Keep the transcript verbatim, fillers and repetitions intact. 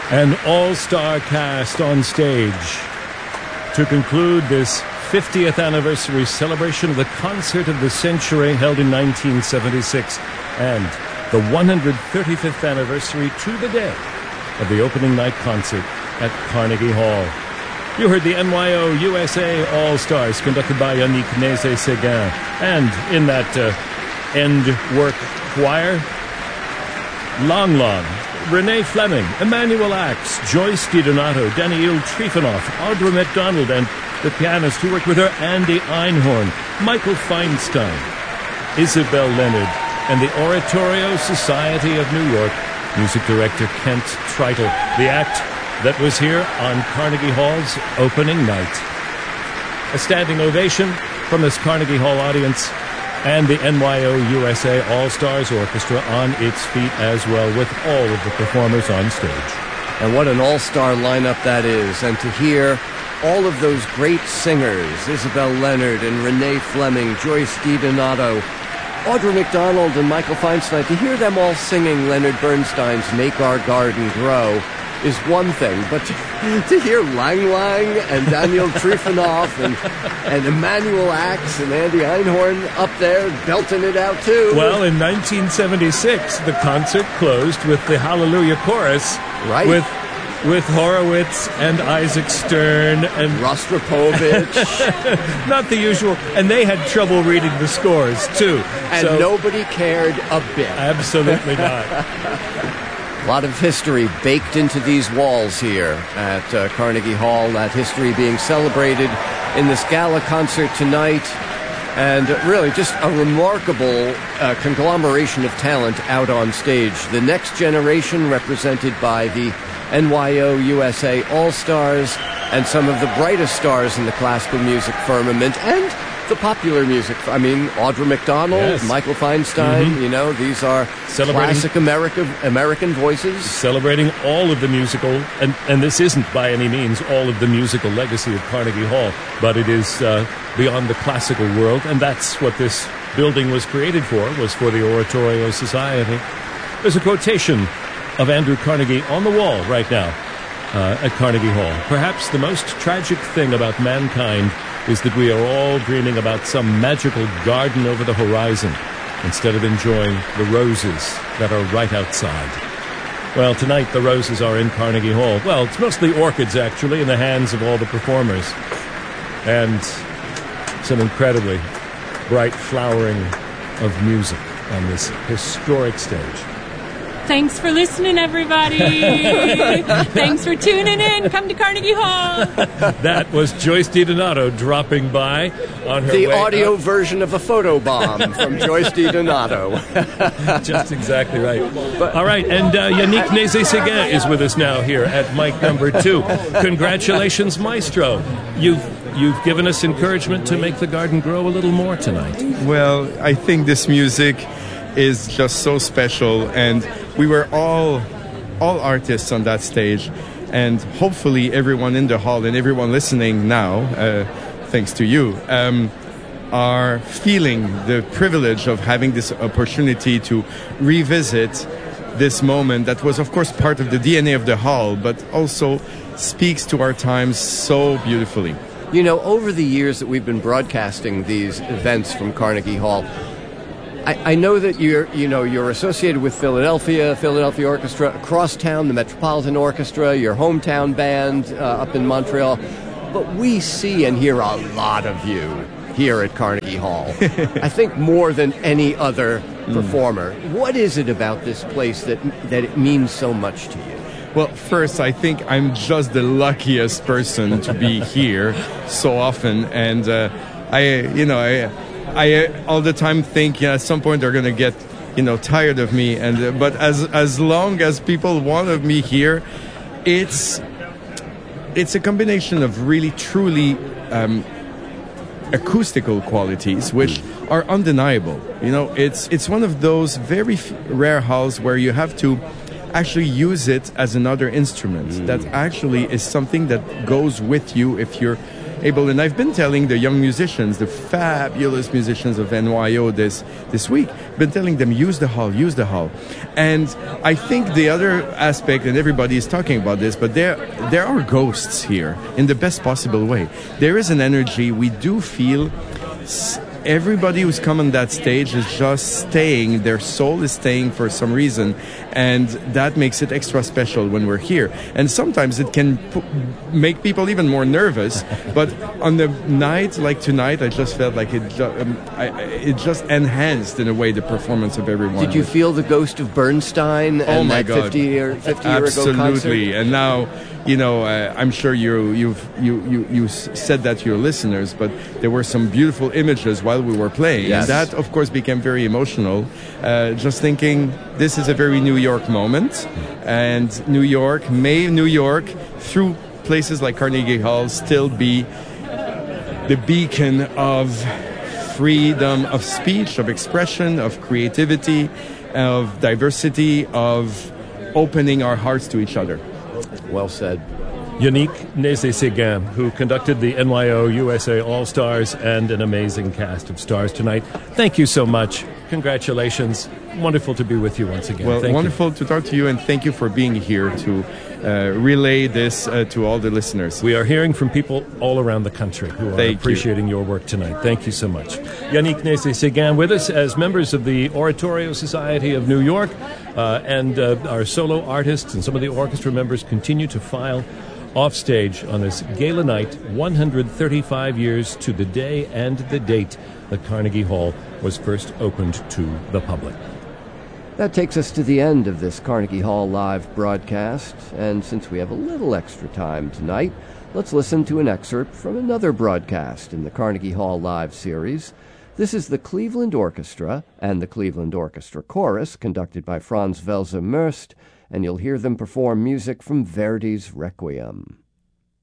An all-star cast on stage to conclude this fiftieth anniversary celebration of the concert of the century held in nineteen seventy-six and the one hundred thirty-fifth anniversary to the day of the opening night concert at Carnegie Hall. You heard the N Y O U S A All-Stars conducted by Yannick Nézet-Séguin, and in that uh, end work choir, Long Long, Renee Fleming, Emmanuel Axe, Joyce DiDonato, Daniil Trifonov, Audra McDonald, and the pianist who worked with her, Andy Einhorn, Michael Feinstein, Isabel Leonard, and the Oratorio Society of New York, music director Kent Treitel. The act that was here on Carnegie Hall's opening night. A standing ovation from this Carnegie Hall audience, and the N Y O U S A All-Stars Orchestra on its feet as well, with all of the performers on stage. And what an all-star lineup that is. And to hear all of those great singers, Isabel Leonard and Renee Fleming, Joyce DiDonato, Audra McDonald and Michael Feinstein, to hear them all singing Leonard Bernstein's Make Our Garden Grow is one thing, but to, to hear Lang Lang and Daniil Trifonov and, and Emmanuel Axe and Andy Einhorn up there belting it out too. Well, in nineteen seventy-six, the concert closed with the Hallelujah Chorus, right? With with Horowitz and Isaac Stern and Rostropovich. Not the usual, and they had trouble reading the scores too, and so, nobody cared a bit. Absolutely not. A lot of history baked into these walls here at uh, Carnegie Hall, that history being celebrated in this gala concert tonight. And really just a remarkable uh, conglomeration of talent out on stage. The next generation represented by the N Y O U S A All-Stars and some of the brightest stars in the classical music firmament and the popular music. I mean, Audra McDonald, yes. Michael Feinstein, mm-hmm. you know, these are classic American American voices. Celebrating all of the musical, and, and this isn't by any means all of the musical legacy of Carnegie Hall, but it is uh, beyond the classical world, and that's what this building was created for, was for the Oratorio Society. There's a quotation of Andrew Carnegie on the wall right now uh, at Carnegie Hall. Perhaps the most tragic thing about mankind is that we are all dreaming about some magical garden over the horizon instead of enjoying the roses that are right outside. Well, tonight the roses are in Carnegie Hall. Well, it's mostly orchids, actually, in the hands of all the performers. And some incredibly bright flowering of music on this historic stage. Thanks for listening, everybody. Thanks for tuning in. Come to Carnegie Hall. That was Joyce DiDonato dropping by on her the way audio up. version of a photobomb from Joyce DiDonato. Just exactly right. But, all right, and uh, Yannick Nézet-Séguin is with us now here at mic number two. Congratulations, Maestro. You've You've given us encouragement to make the garden grow a little more tonight. Well, I think this music is just so special, and we were all all artists on that stage, and hopefully everyone in the hall and everyone listening now, uh, thanks to you, um, are feeling the privilege of having this opportunity to revisit this moment that was, of course, part of the D N A of the hall, but also speaks to our times so beautifully. You know, over the years that we've been broadcasting these events from Carnegie Hall, I, I know that you're, you know, you're associated with Philadelphia, Philadelphia Orchestra, across town, the Metropolitan Orchestra, your hometown band uh, up in Montreal. But we see and hear a lot of you here at Carnegie Hall. I think more than any other performer. Mm. What is it about this place that that it means so much to you? Well, first, I think I'm just the luckiest person to be here so often, and uh, I, you know, I. I uh, all the time think, yeah, at some point they're going to get, you know, tired of me. And uh, but as as long as people want of me here, it's it's a combination of really truly um, acoustical qualities, which are undeniable. You know, it's it's one of those very f- rare halls where you have to actually use it as another instrument. Mm. That actually is something that goes with you if you're able, and I've been telling the young musicians, the fabulous musicians of N Y O this this week, been telling them, use the hall, use the hall. And I think the other aspect, and everybody is talking about this, but there there are ghosts here in the best possible way. There is an energy. We do feel s- everybody who's come on that stage is just staying. Their soul is staying for some reason, and that makes it extra special when we're here. And sometimes it can p- make people even more nervous. But on the night like tonight, I just felt like it. Ju- um, I, it just enhanced in a way the performance of everyone. Did you feel the ghost of Bernstein and oh my that God. fifty year fifty year ago concert? Absolutely. And now, you know, uh, I'm sure you you've you, you you s- said that to your listeners, but there were some beautiful images while we were playing. Yes. And that, of course, became very emotional. Uh, just thinking, this is a very New York moment, and New York, may New York, through places like Carnegie Hall, still be the beacon of freedom of speech, of expression, of creativity, of diversity, of opening our hearts to each other. Well said. Yannick Nézet-Séguin, who conducted the N Y O U S A All-Stars and an amazing cast of stars tonight. Thank you so much. Congratulations. Wonderful to be with you once again. Well, thank wonderful you. to talk to you, and thank you for being here to uh, relay this uh, to all the listeners. We are hearing from people all around the country who are Thank appreciating you. your work tonight. Thank you so much. Yannick Nézet-Séguin with us as members of the Oratorio Society of New York, uh, and uh, our solo artists and some of the orchestra members continue to file off stage on this gala night, one hundred thirty-five years to the day and the date that Carnegie Hall was first opened to the public. That takes us to the end of this Carnegie Hall Live broadcast, and since we have a little extra time tonight, let's listen to an excerpt from another broadcast in the Carnegie Hall Live series. This is the Cleveland Orchestra and the Cleveland Orchestra Chorus, conducted by Franz Welser-Möst, and you'll hear them perform music from Verdi's Requiem.